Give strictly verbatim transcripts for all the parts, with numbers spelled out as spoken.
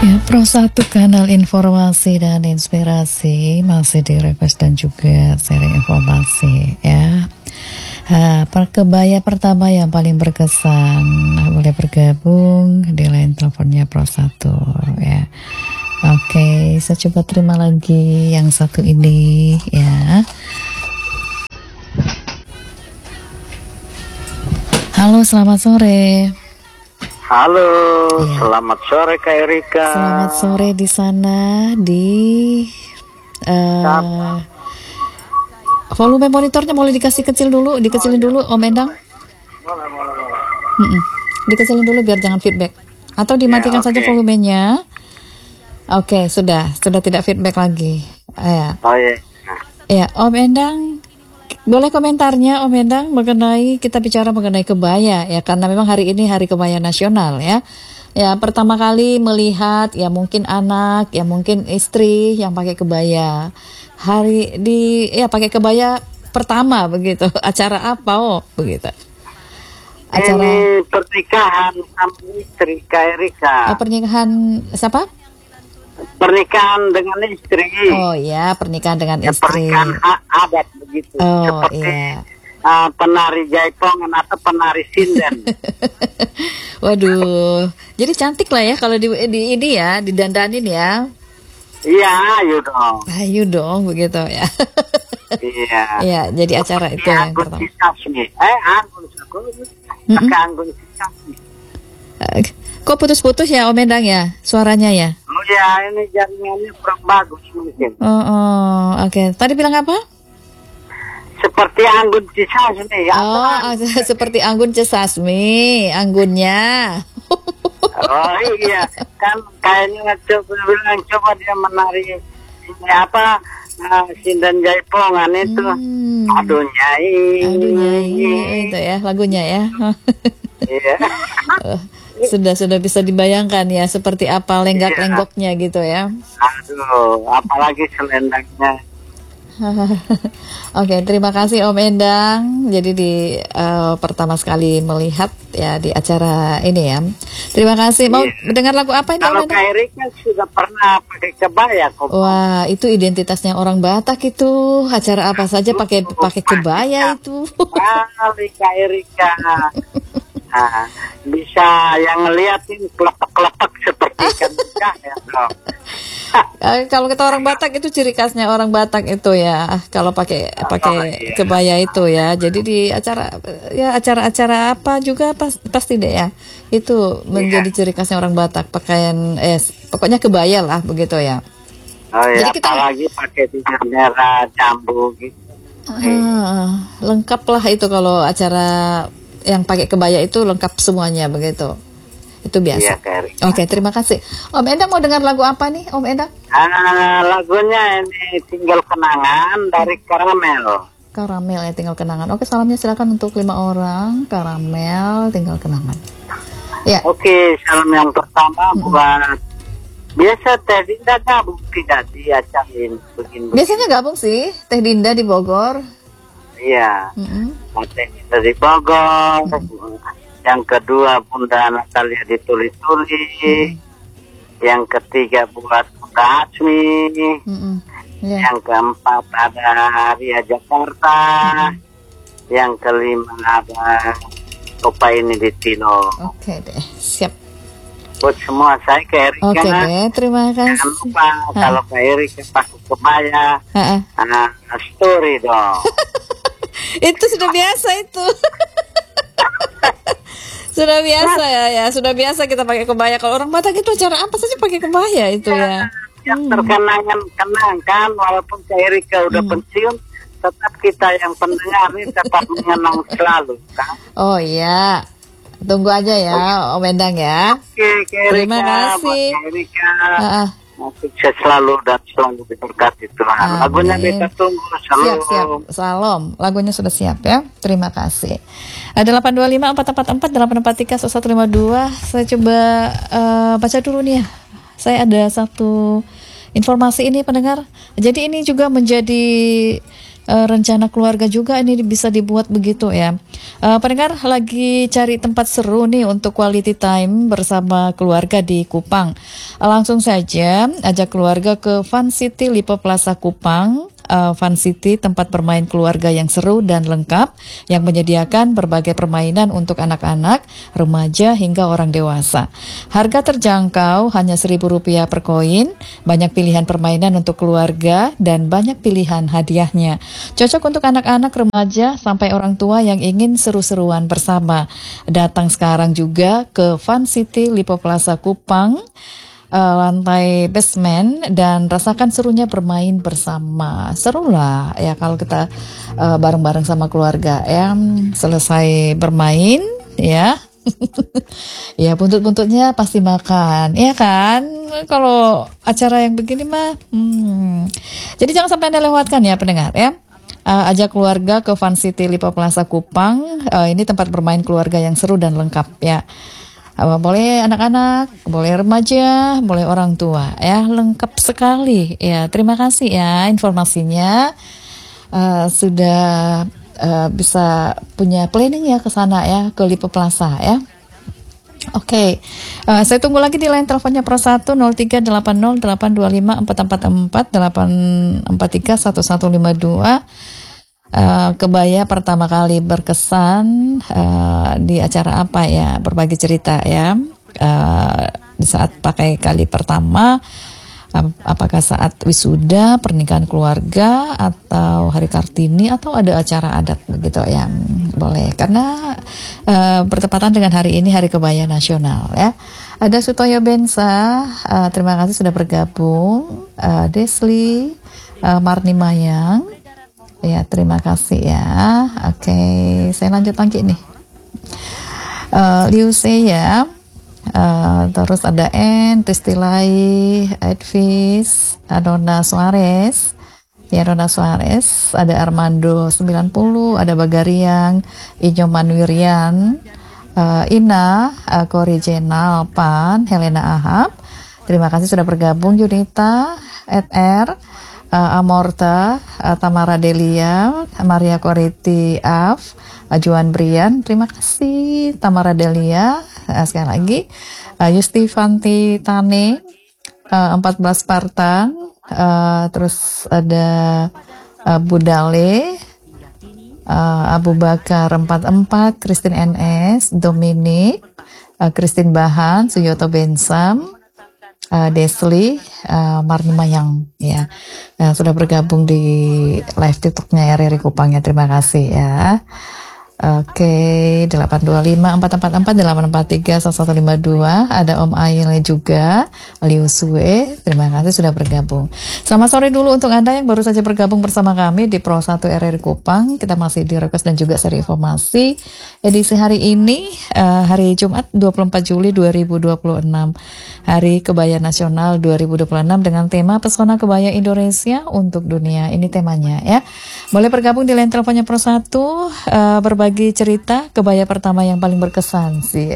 Ya, Pro satu kanal informasi dan inspirasi masih di request dan juga sharing informasi ya. Ha, perkebaya pertama yang paling berkesan boleh bergabung di line teleponnya Pro satu ya. Oke, saya coba terima lagi yang satu ini ya. Halo, selamat sore. Halo, ya. Selamat sore Kak Erika. Selamat sore di sana di uh, volume monitornya boleh dikasih kecil dulu, dikecilin dulu Om Endang. Boleh, boleh, boleh. Mm-mm. Dikecilin dulu biar jangan feedback. Atau dimatikan ya, okay. saja volumenya. Oke, okay, sudah, sudah tidak feedback lagi. Ya. Oh iya. Ya, Om Endang. Boleh komentarnya Om Endang mengenai, kita bicara mengenai kebaya ya, karena memang hari ini Hari Kebaya Nasional ya. Ya, pertama kali melihat ya mungkin anak, ya mungkin istri yang pakai kebaya. Hari di ya pakai kebaya pertama begitu. Acara apa oh begitu? Acara ini pernikahan sama istri Kak Erika. Oh, pernikahan siapa? Pernikahan dengan istri. Oh ya, pernikahan dengan ya, istri. Pernikahan adat begitu. Oh, seperti iya. uh, penari jaipongan atau penari sinden. Waduh, jadi cantik lah ya kalau di, di ini ya, didandanin ya. Iya, ayo dong. Ayo dong begitu ya. Iya. Iya, jadi acara itu yang pertama. Eh, anggun anggun Kok putus-putus ya Om Endang ya, suaranya ya? Oh ya, ini jaringannya kurang bagus mungkin. Oh, oh oke. Okay. Tadi bilang apa? Seperti anggun cisasmi. Oh, seperti anggun cisasmi, anggunnya. Oh iya, kan kayaknya coba bilang coba dia menari ini apa nah, sinden jaipongan itu. Hmm. Aduh nyai. Aduh nyai itu ya lagunya ya. Iya. Sudah sudah bisa dibayangkan ya seperti apa lenggak-lenggoknya gitu ya. Aduh, apalagi selendangnya. Oke, terima kasih Om Endang. Jadi di uh, pertama sekali melihat ya di acara ini ya. Terima kasih. Mau yeah. dengar lagu apa ini Kalau Om Endang? Kak Erika sudah pernah pakai kebaya kok. Wah, itu identitasnya orang Batak itu. Acara apa saja pakai pakai kebaya itu. Kali Kak Erika. Nah, bisa yang ngeliatin kelepek-kelepek seperti ikan becah ya dong. Kalau kita orang Batak itu ciri khasnya orang Batak itu ya, kalau pakai pakai oh, iya. kebaya itu ya. Jadi di acara ya acara-acara apa juga pas, pasti deh ya. Itu menjadi iya. ciri khasnya orang Batak, pakaian eh pokoknya kebaya lah begitu ya. Oh iya, Jadi kita apalagi pakai bintang merah, jambu gitu. Ah, lengkap lah itu kalau acara yang pakai kebaya itu lengkap semuanya begitu. Itu biasa. Iya, Oke, terima kasih. Om Endang mau dengar lagu apa nih, Om Endang? Ah, lagunya ini Tinggal Kenangan dari Karamel. Karamel ya, Tinggal Kenangan. Oke, salamnya silakan untuk lima orang. Karamel, Tinggal Kenangan. Ya. Oke, salam yang pertama mm-hmm. buat biasa Teh Dinda gabung tidak di acara ini begini. Biasanya gabung sih, Teh Dinda di Bogor. Iya. Mm-hmm. Teh Dinda di Bogor. Mm-hmm. Yang kedua Bunda Natalia di Tuli-Tuli. Mm-hmm. Yang ketiga buat Bunda Asmi. Mm-hmm. Yeah. Yang keempat ada Ria Jakarta. Mm-hmm. Yang kelima ada Opa ini di Tino. Oke okay deh, siap. Buat semua saya ke Erika. Oke okay deh, terima kasih. Jangan lupa ha. kalau ke Erika pakai kebaya, uh, story dong. Itu sudah biasa itu. Sudah biasa ya, ya sudah biasa kita pakai kebaya. Kalau orang Batak itu acara apa saja pakai kebaya itu ya. Yang hmm. terkenang-kenang kan, walaupun Kak Erika udah hmm. pensiun, tetap kita yang pendengar ini tetap mengenang selalu kan. Oh iya, tunggu aja ya Om Endang ya. Oke, Kak Erika, terima kasih. Kak Erika. Uh-uh. Sukses selalu dan selalu diberkati Tuhan. Lagunya kita tunggu. Salam. Siap, siap. Salam. Lagunya sudah siap ya. Terima kasih. Ada delapan dua lima empat empat empat delapan empat tiga satu lima dua. Saya coba uh, baca dulu nih ya. Saya ada satu informasi ini pendengar. Jadi ini juga menjadi uh, rencana keluarga juga ini bisa dibuat begitu ya. Uh, pendengar lagi cari tempat seru nih untuk quality time bersama keluarga di Kupang. Uh, langsung saja ajak keluarga ke Fun City Lipo Plaza Kupang. Uh, Fun City, tempat bermain keluarga yang seru dan lengkap yang menyediakan berbagai permainan untuk anak-anak, remaja hingga orang dewasa. Harga terjangkau, hanya seribu rupiah per koin, banyak pilihan permainan untuk keluarga dan banyak pilihan hadiahnya. Cocok untuk anak-anak, remaja sampai orang tua yang ingin seru-seruan bersama. Datang sekarang juga ke Fun City Lipo Plaza Kupang, Uh, lantai basement, dan rasakan serunya bermain bersama. Seru lah ya kalau kita uh, bareng-bareng sama keluarga ya. Selesai bermain ya ya buntut-buntutnya pasti makan ya kan, kalau acara yang begini mah. hmm. Jadi jangan sampai Anda lewatkan ya pendengar ya. Uh, ajak keluarga ke Fun City Lipo Plaza Kupang. Uh, ini tempat bermain keluarga yang seru dan lengkap ya. Uh, boleh anak-anak, boleh remaja, boleh orang tua ya, lengkap sekali ya. Terima kasih ya informasinya. Uh, sudah uh, bisa punya planning ya ke sana ya, ke Lipo Plaza ya. Oke, okay. uh, saya tunggu lagi di line teleponnya Pro satu nol tiga delapan nol delapan dua lima empat empat empat delapan empat tiga satu satu lima dua. Uh, kebaya pertama kali berkesan uh, di acara apa ya, berbagi cerita ya, uh, di saat pakai kali pertama, uh, apakah saat wisuda, pernikahan keluarga, atau hari Kartini, atau ada acara adat begitu ya, boleh, karena uh, bertepatan dengan hari ini Hari Kebaya Nasional ya. Ada Sutoyo Bensa, uh, terima kasih sudah bergabung, uh, Desli, uh, Marni Mayang. Ya, terima kasih ya. Oke, saya lanjut lagi nih. Uh, Liu Se ya. Uh, terus ada N, Tristilai, Edvis, Adona Suarez. Ya, Adona Suarez. Ada Armando sembilan puluh, ada Bagariang, Inyo Manwirian, uh, Ina, uh, Kori Jenal, Pan, Helena Ahab. Terima kasih sudah bergabung. Yunita, Ed R, Uh, Amorta, uh, Tamara Delia, Maria Koriti Af, uh, Juan Brian, terima kasih Tamara Delia. Uh, sekali lagi uh, Yusti Fanti Tane, uh, empat belas Spartan, uh, terus ada uh, Budale, uh, Abu Bakar empat puluh empat, Christine N S, Dominic, uh, Christine Bahan, Suyoto Bensam, Uh, Desli, uh, Marni Mayang ya, uh, sudah bergabung di live TikToknya R R I Kupang ya, terima kasih ya. Oke, okay, delapan dua lima empat empat empat delapan empat tiga satu satu lima dua. Ada Om Aile juga, Liu Sue, terima kasih sudah bergabung. Selamat sore dulu untuk Anda yang baru saja bergabung bersama kami di Pro satu R R I Kupang. Kita masih di request dan juga seri informasi edisi hari ini, uh, hari Jumat dua puluh empat Juli dua ribu dua puluh enam, Hari Kebaya Nasional dua ribu dua puluh enam dengan tema Pesona Kebaya Indonesia untuk Dunia. Ini temanya ya. Boleh bergabung di line teleponnya Pro satu, uh, berbagi cerita kebaya pertama yang paling berkesan sih.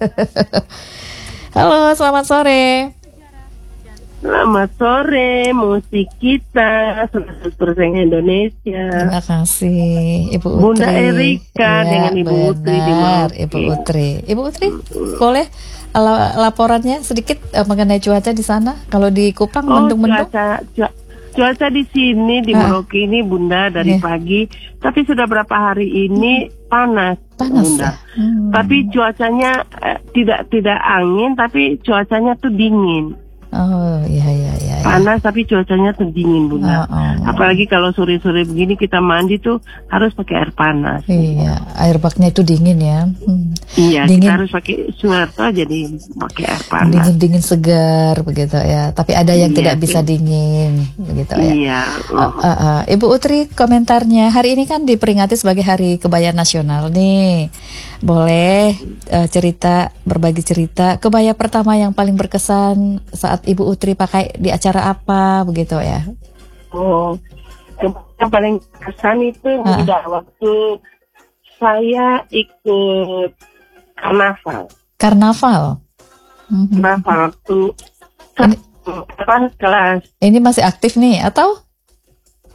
Halo, selamat sore. Selamat sore, musik kita seratus persen Indonesia. Terima kasih Ibu Utri. Bunda Erika ya, dengan Ibu benar, Utri di Merauke. Ibu Utri. Ibu Utri, boleh la- laporannya sedikit uh, mengenai cuaca di sana? Kalau di Kupang Oh, mendung-mendung? cuaca, cuaca, cuaca di sini di Ah. Merauke ini Bunda dari Yeah. pagi, tapi sudah berapa hari ini panas, Panas Bunda. ya? Hmm. Tapi cuacanya eh, tidak tidak angin, tapi cuacanya tuh dingin. Oh iya iya iya. iya. Panas tapi cuacanya tuh dingin, Bunda. Oh, oh. Apalagi kalau sore-sore begini kita mandi tuh harus pakai air panas. Iya, air baknya itu dingin ya. Hmm. Iya, Dingin. kita harus pakai sweater jadi pakai air panas. Dingin-dingin segar begitu ya. Tapi ada yang Iya, tidak sih. bisa dingin begitu ya. Iya. Uh, uh, uh. Ibu Utri, komentarnya hari ini kan diperingati sebagai Hari Kebaya Nasional nih. Boleh uh, cerita, berbagi cerita kebaya pertama yang paling berkesan saat Ibu Utri pakai di acara apa begitu ya? Oh, yang paling kesan itu Ah. udah waktu saya ikut karnaval. Karnaval. Mhm. Karnaval waktu Ini, apa kelas ini masih aktif nih atau?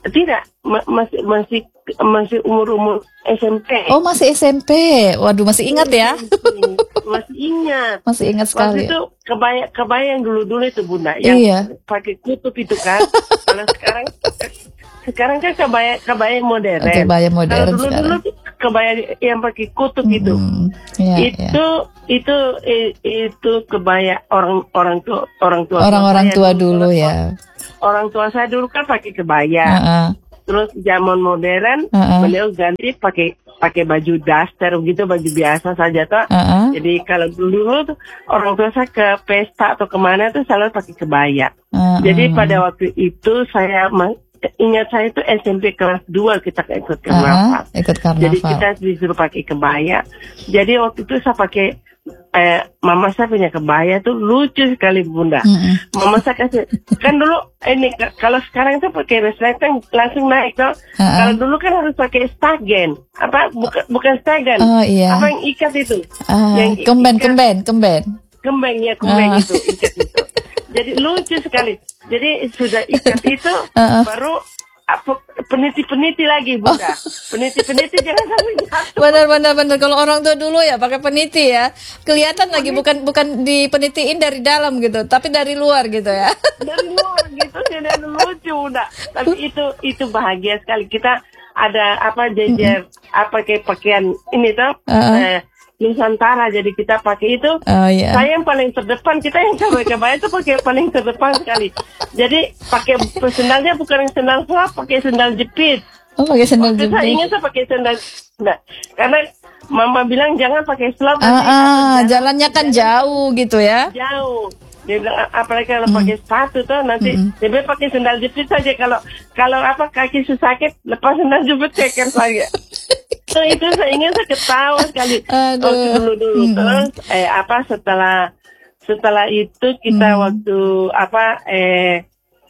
tidak ma- masih masih masih umur-umur S M P. Oh, masih S M P. Waduh, masih ingat ya? Masih ingat. Masih ingat sekali. Waktu itu kebaya kebaya yang dulu-dulu itu Bunda, yang Iya. pakai kutub itu kan. Kalau sekarang sekarang kan kebaya kebaya modern. Kebaya modern Kalau dulu-dulu kebaya yang pakai kutub itu. Hmm, iya, itu iya. itu i- itu kebaya orang orang tua orang tua Orang-orang saya tua dulu. dulu ya. Orang tua saya dulu kan pakai kebaya. Uh-uh. Terus zaman modern Uh-uh. beliau ganti pakai pakai baju daster gitu, baju biasa saja toh. Uh-uh. Jadi kalau dulu tuh orang tua saya ke pesta atau kemana tuh selalu pakai kebaya. Uh-uh. Jadi pada waktu itu saya ma- ingat saya itu S M P kelas dua kita ikut karnaval. Uh-uh. Ikut karnaval. Jadi kita disuruh pakai kebaya. Jadi waktu itu saya pakai eh, mama saya punya kebaya tuh lucu sekali Bunda. Mm-mm. Mama saya kasih kan dulu ini k- kalau sekarang tuh pakai resleting langsung naik tuh. Uh-uh. Kalau dulu kan harus pakai stagen. Apa bukan bukan stagen. Oh, iya. Apa yang ikat itu? Ah, Yang kemben, ikat- kemben, kemben. Kembang ya kembang Ah. itu ikat itu. Jadi lucu sekali. Jadi sudah ikat itu Uh-uh. baru apa peniti-peniti lagi Bunda. Peniti-peniti jangan sampai jatuh. Benar, benar, benar. Kalau orang tua dulu ya pakai peniti ya. Kelihatan lagi bukan bukan dipenitiin dari dalam gitu, tapi dari luar gitu ya. Dari luar gitu jadi lucu Bunda. Tapi itu itu bahagia sekali kita ada apa jejer apa kayak pakaian ini tuh Uh-uh. eh, Nusantara jadi kita pakai itu. Oh iya. Saya yang paling terdepan, kita yang kebaya itu pakai paling terdepan sekali. Jadi pakai sendalnya bukan yang sendal flap, pakai sendal jepit. Oh, pakai sandal Waktu saya jepit. ingin saya pakai sendal, nah, karena mama bilang jangan pakai flap. Ah, nanti ah, akan jalannya kan jauh gitu ya. jauh. Dia bilang apalagi kalau pakai sepatu tuh nanti lebih pakai sendal jepit saja. Kalau kalau apa kaki sakit lepas sendal jepit ceker saja. So, itu saya ingin saya ketawa sekali. Aduh. Waktu dulu-dulu terus eh apa setelah setelah itu kita waktu apa eh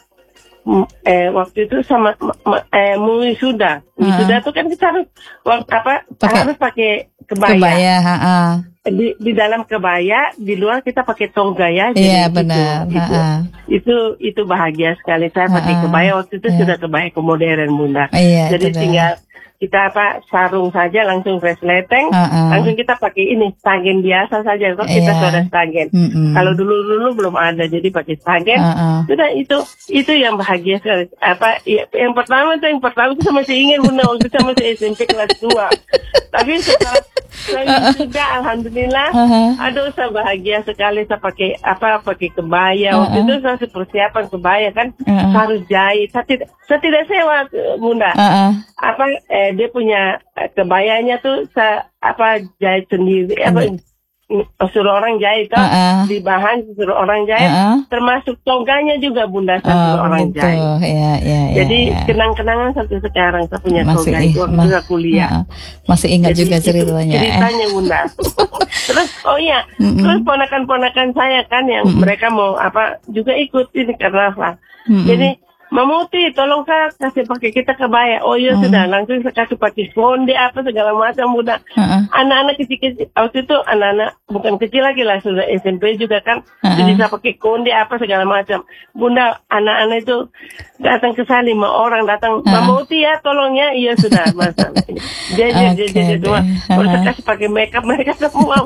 m- eh waktu itu sama m- m- eh wisuda. Wisuda tuh kan kita harus wak- apa Pakai- harus pakai kebaya. Kebaya, ha, ah. Di, di dalam kebaya, di luar kita pakai tongga ya. Jadi Iya, itu- benar. Itu, Ha, ah. itu itu bahagia sekali saya pakai Ha, ah. kebaya waktu itu Iya. sudah kebaya ke modern Bunda. Iya, Jadi itu dah. tinggal kita apa sarung saja langsung resleting, Ha, ah. langsung kita pakai ini stagen biasa saja. Kok kita Iya. sudah stagen. Mm-mm. Kalau dulu-dulu belum ada jadi pakai stagen. Ha, ah. Sudah itu itu yang bahagia sekali. Apa ya, yang pertama tuh yang pertama saya masih ingat Bunda waktu saya masih S M P kelas dua. Tapi setelah saya sudah alhamdulillah, Uh-huh. aduh saya bahagia sekali saya pakai apa pakai kebaya. Waktu Uh-uh. itu saya masih persiapan kebaya kan, Uh-uh. saya harus jahit. Saya tidak saya tidak sewa Bunda. Ah, ah. Apa eh, dia punya eh, kebayanya tuh saya apa jahit sendiri apa mm, suruh orang jahit kan Uh-uh. di bahan suruh orang jahit Uh-uh. termasuk tongganya juga Bunda saya Oh, suruh orang gitu. jahit. Ya, ya, ya. Jadi ya. kenang-kenangan sampai sekarang saya punya Masih tongga itu waktu ma- saya kuliah. ah, ah. Masih ingat Jadi juga itu ceritanya. eh. Ceritanya Bunda. Terus oh iya, Mm-mm. terus ponakan-ponakan saya kan yang Mm-mm. mereka mau apa juga ikut ini karnaval. Mm-mm. Jadi Mamuti, tolong saya kasih pakai kita kebaya. Oh iya sudah, langsung saya kasih pakai konde apa segala macam Bunda. Uh-uh. Anak-anak kecil-kecil, waktu itu anak-anak bukan kecil lagi lah sudah S M P juga kan. Uh-uh. Jadi saya pakai konde apa segala macam. Bunda, anak-anak itu datang ke sana lima orang datang. Uh-uh. Mamuti ya, tolong ya. Iya sudah, masa. Jadi jadi Oke jadi semua. deh. Kalau saya Uh-uh. kasih pakai makeup mereka semua.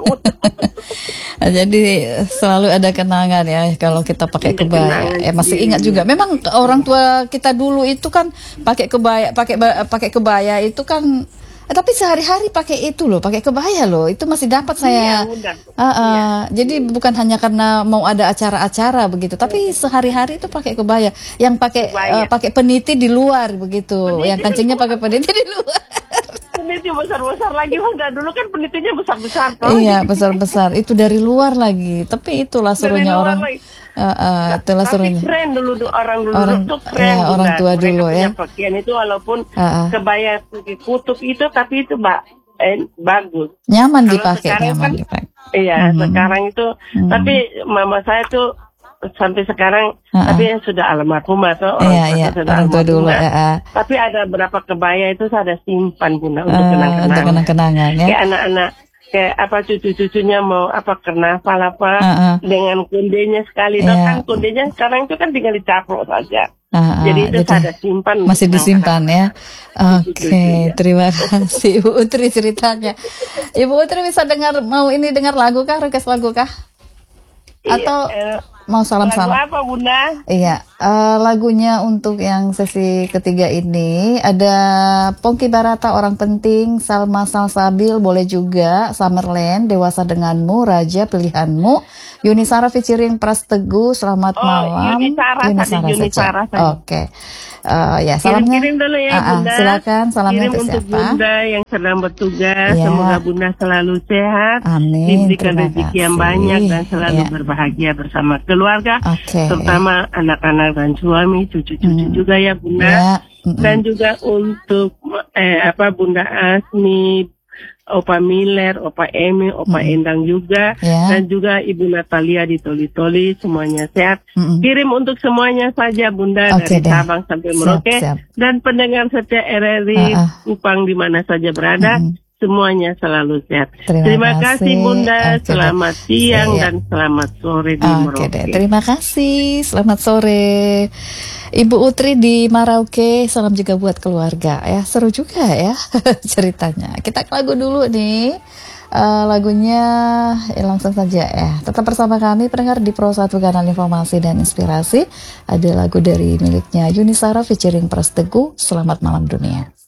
Jadi selalu ada kenangan ya kalau kita pakai Ada kebaya. kenangan, Eh masih iya. ingat juga. Memang orang tua kita dulu itu kan pakai kebaya, pakai ba- pakai kebaya itu kan. Eh, tapi sehari-hari pakai itu loh, pakai kebaya loh. Itu masih dapat saya. Iya, Bunda. Ah, ah. Jadi bukan hanya karena mau ada acara-acara begitu, tapi sehari-hari itu pakai kebaya. Yang pakai Kebaya. eh, pakai peniti di luar begitu. Peniti Yang kancingnya pakai peniti di luar. Peniti besar-besar lagi Bunda. Dulu kan penitinya besar-besar. toh. Iya, besar-besar. Itu dari luar lagi. Tapi itulah Dari serunya luar orang. lagi. Ah, ah, itulah Tapi serunya. keren dulu du- orang dulu Orang- tuh keren. iya, orang Bunda. tua Mereka dulu, punya ya. pakaian itu walaupun Ah, ah. kebaya pakai kutub itu tapi itu ba eh, bagus. Nyaman Kalau dipakai, sekarang nyaman kan- dipakai. Iya, Mhm. sekarang itu Mhm. tapi mama saya tuh sampai sekarang Ah, ah. tapi sudah almarhumah tuh Iya, iya, sudah orang tua dulu almarhumah. ya. ah. Tapi ada beberapa kebaya itu saya ada simpan Bunda untuk Ah, kenang-kenangan. untuk kenang-kenangan ya. Kayak anak-anak kayak apa cucu-cucunya mau apa karnaval apa Uh-uh. dengan kondenya sekali. Yeah. Nah, kan kondenya sekarang itu kan tinggal dicaplok saja. Uh-uh. Jadi itu Jadi saya simpan. masih disimpan ya. Oke, Cucu-cucunya. terima kasih Ibu Utri ceritanya. Ibu Utri bisa dengar, mau ini dengar lagu kah, request lagu kah? Atau Iya, eh, mau salam-salam? lagu apa Bunda? Iya, eh, lagunya untuk yang sesi ketiga ini ada Pongki Barata, Orang Penting, Salma Salsabil, boleh juga Summerland, Dewasa Denganmu, Raja Pilihanmu, Yunisara featuring Pras Teguh, Selamat Oh, Malam. Yunisara tadi, Yunisara Yunisara saja. tadi. Oke. Eh, ya, salamnya. Kirim-kirim dulu ya Ah, ah, Bunda. silakan, salamnya Kirim ke untuk siapa? Bunda yang sedang bertugas. Ya. Semoga Bunda selalu sehat, Amin, diberikan terima rezeki yang kasih. banyak dan selalu Ya. berbahagia bersama keluarga, Oke. terutama anak-anak dan suami, cucu-cucu Hmm. juga ya Bunda. Ya, mm-mm. Dan juga untuk eh, apa Bunda Asmi, Opa Miller, Opa Emi, Opa Mm-mm. Endang juga, Ya. dan juga Ibu Natalia di Toli-Toli, semuanya sehat. Mm-mm. Kirim untuk semuanya saja Bunda, Oke dari deh. Sabang sampai Siap, Merauke, siap. dan pendengar setia R R I Ah, ah. Kupang di mana saja berada, Mm-mm. semuanya selalu sehat. Terima kasih kasih. Bunda, Oke deh. selamat siang Iya. dan selamat sore di Oke Merauke. deh, terima kasih. Selamat sore. Ibu Utri di Merauke, salam juga buat keluarga ya. Seru juga ya ceritanya. Kita ke lagu dulu nih. Eh, lagunya eh, langsung saja ya. Tetap bersama kami pendengar di Pro satu Kanal Informasi dan Inspirasi. Ada lagu dari miliknya Yunisara featuring Pras Teguh, Selamat Malam Dunia.